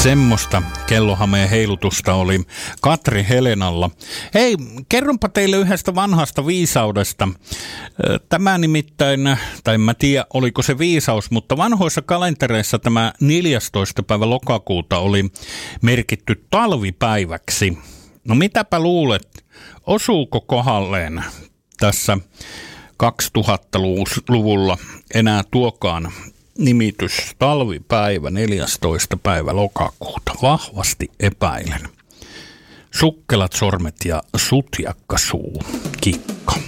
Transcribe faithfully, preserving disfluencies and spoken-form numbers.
Semmoista kellohameen heilutusta oli Katri Helenalla. Hei, kerronpa teille yhdestä vanhasta viisaudesta. Tämä nimittäin, tai en mä tiedä oliko se viisaus, mutta vanhoissa kalentereissa tämä neljästoista päivä lokakuuta oli merkitty talvipäiväksi. No mitäpä luulet, osuuko kohdalleen tässä kaksituhattaluvulla enää tuokaan nimitys talvipäivä neljästoista päivä lokakuuta? Vahvasti epäilen. Sukkelat sormet ja sutjakka suu. Kikka.